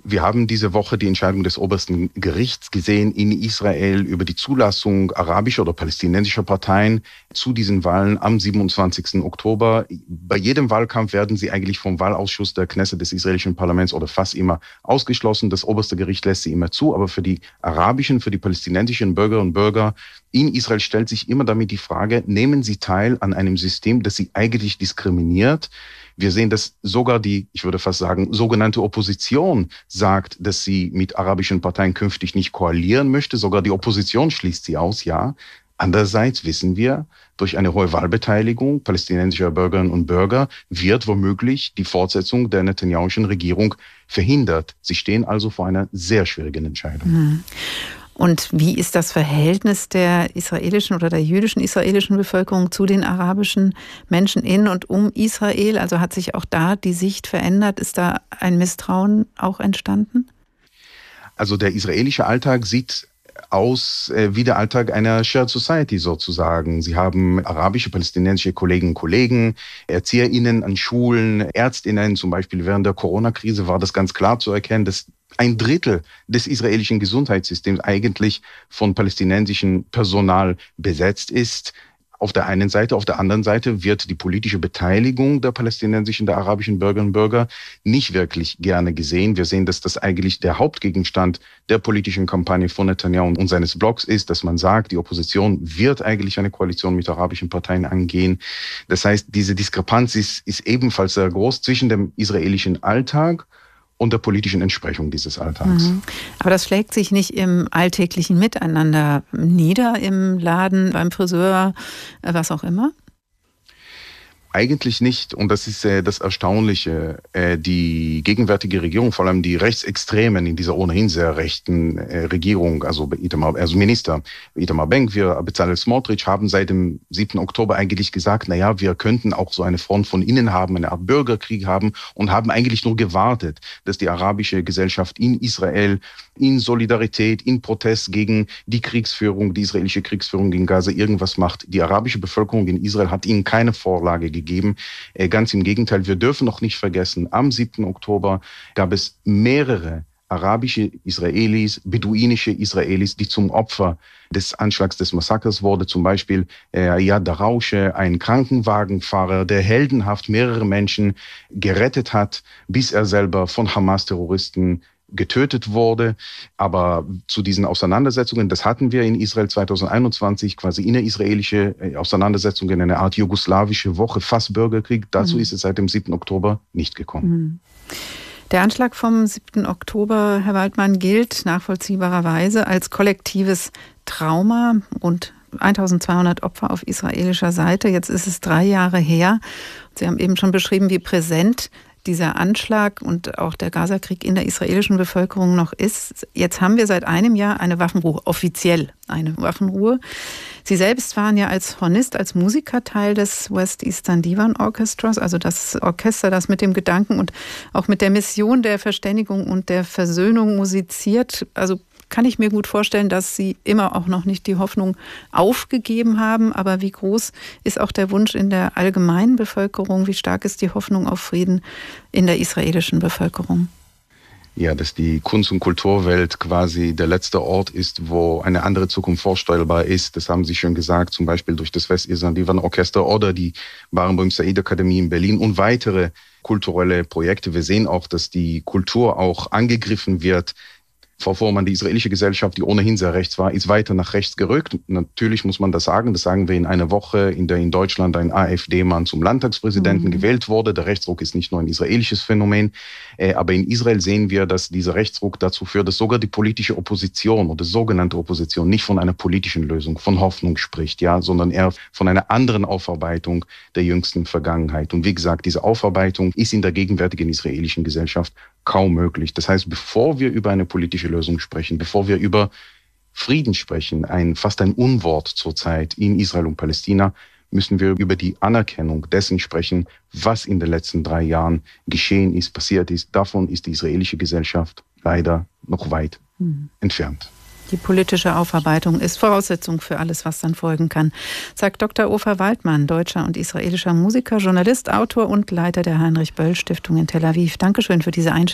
Wir haben diese Woche die Entscheidung des obersten Gerichts gesehen in Israel über die Zulassung arabischer oder palästinensischer Parteien zu diesen Wahlen am 27. Oktober. Bei jedem Wahlkampf werden sie eigentlich vom Wahlausschuss der Knesset des israelischen Parlaments oder fast immer ausgeschlossen. Das oberste Gericht lässt sie immer zu, aber für die arabischen, für die palästinensischen Bürgerinnen und Bürger in Israel stellt sich immer damit die Frage, nehmen sie teil an einem System, das sie eigentlich diskriminiert? Wir sehen, dass sogar die, ich würde fast sagen, sogenannte Opposition sagt, dass sie mit arabischen Parteien künftig nicht koalieren möchte. Sogar die Opposition schließt sie aus, ja. Andererseits wissen wir, durch eine hohe Wahlbeteiligung palästinensischer Bürgerinnen und Bürger wird womöglich die Fortsetzung der Netanyahuschen Regierung verhindert. Sie stehen also vor einer sehr schwierigen Entscheidung. Und wie ist das Verhältnis der israelischen oder der jüdischen israelischen Bevölkerung zu den arabischen Menschen in und um Israel? Also hat sich auch da die Sicht verändert? Ist da ein Misstrauen auch entstanden? Also der israelische Alltag sieht aus wie der Alltag einer Shared Society sozusagen. Sie haben arabische, palästinensische Kolleginnen und Kollegen, ErzieherInnen an Schulen, ÄrztInnen. Zum Beispiel während der Corona-Krise war das ganz klar zu erkennen, dass ein Drittel des israelischen Gesundheitssystems eigentlich von palästinensischem Personal besetzt ist. Auf der einen Seite, auf der anderen Seite wird die politische Beteiligung der palästinensischen, der arabischen Bürgerinnen und Bürger nicht wirklich gerne gesehen. Wir sehen, dass das eigentlich der Hauptgegenstand der politischen Kampagne von Netanyahu und seines Blocks ist, dass man sagt, die Opposition wird eigentlich eine Koalition mit arabischen Parteien angehen. Das heißt, diese Diskrepanz ist ebenfalls sehr groß zwischen dem israelischen Alltag und der politischen Entsprechung dieses Alltags. Aber das schlägt sich nicht im alltäglichen Miteinander nieder, im Laden, beim Friseur, was auch immer? Eigentlich nicht. Und das ist das Erstaunliche. Die gegenwärtige Regierung, vor allem die Rechtsextremen in dieser ohnehin sehr rechten Regierung, also Minister Itamar Ben-Gvir, Bezalel Smotrich, haben seit dem 7. Oktober eigentlich gesagt, naja, wir könnten auch so eine Front von innen haben, eine Art Bürgerkrieg haben und haben eigentlich nur gewartet, dass die arabische Gesellschaft in Israel in Solidarität, in Protest gegen die Kriegsführung, die israelische Kriegsführung gegen Gaza irgendwas macht. Die arabische Bevölkerung in Israel hat ihnen keine Vorlage gegeben. Ganz im Gegenteil, wir dürfen noch nicht vergessen, am 7. Oktober gab es mehrere arabische Israelis, beduinische Israelis, die zum Opfer des Anschlags des Massakers wurde. Zum Beispiel Ayad Darausche, ein Krankenwagenfahrer, der heldenhaft mehrere Menschen gerettet hat, bis er selber von Hamas-Terroristen getötet wurde. Aber zu diesen Auseinandersetzungen, das hatten wir in Israel 2021, quasi innerisraelische Auseinandersetzungen, eine Art jugoslawische Woche, fast Bürgerkrieg. Dazu ist es seit dem 7. Oktober nicht gekommen. Der Anschlag vom 7. Oktober, Herr Waldmann, gilt nachvollziehbarerweise als kollektives Trauma. Rund 1200 Opfer auf israelischer Seite. Jetzt ist es 3 Jahre her. Sie haben eben schon beschrieben, wie präsent dieser Anschlag und auch der Gazakrieg in der israelischen Bevölkerung noch ist. Jetzt haben wir seit einem Jahr eine Waffenruhe, offiziell eine Waffenruhe. Sie selbst waren ja als Hornist, als Musiker Teil des West Eastern Divan Orchestras, also das Orchester, das mit dem Gedanken und auch mit der Mission der Verständigung und der Versöhnung musiziert. Also kann ich mir gut vorstellen, dass Sie immer auch noch nicht die Hoffnung aufgegeben haben. Aber wie groß ist auch der Wunsch in der allgemeinen Bevölkerung? Wie stark ist die Hoffnung auf Frieden in der israelischen Bevölkerung? Ja, dass die Kunst- und Kulturwelt quasi der letzte Ort ist, wo eine andere Zukunft vorstellbar ist. Das haben Sie schon gesagt, zum Beispiel durch das West Eastern Divan Orchester oder die Barenboim Said Akademie in Berlin und weitere kulturelle Projekte. Wir sehen auch, dass die Kultur auch angegriffen wird. Frau Vormann, die israelische Gesellschaft, die ohnehin sehr rechts war, ist weiter nach rechts gerückt. Natürlich muss man das sagen wir in einer Woche, in der in Deutschland ein AfD-Mann zum Landtagspräsidenten gewählt wurde. Der Rechtsruck ist nicht nur ein israelisches Phänomen, aber in Israel sehen wir, dass dieser Rechtsruck dazu führt, dass sogar die politische Opposition oder sogenannte Opposition nicht von einer politischen Lösung, von Hoffnung spricht, ja, sondern eher von einer anderen Aufarbeitung der jüngsten Vergangenheit. Und wie gesagt, diese Aufarbeitung ist in der gegenwärtigen israelischen Gesellschaft kaum möglich. Das heißt, bevor wir über eine politische Lösung sprechen, bevor wir über Frieden sprechen, fast ein Unwort zurzeit in Israel und Palästina, müssen wir über die Anerkennung dessen sprechen, was in den letzten 3 Jahren geschehen ist, passiert ist. Davon ist die israelische Gesellschaft leider noch weit entfernt. Die politische Aufarbeitung ist Voraussetzung für alles, was dann folgen kann, sagt Dr. Ofer Waldmann, deutscher und israelischer Musiker, Journalist, Autor und Leiter der Heinrich-Böll-Stiftung in Tel Aviv. Dankeschön für diese Einschätzung.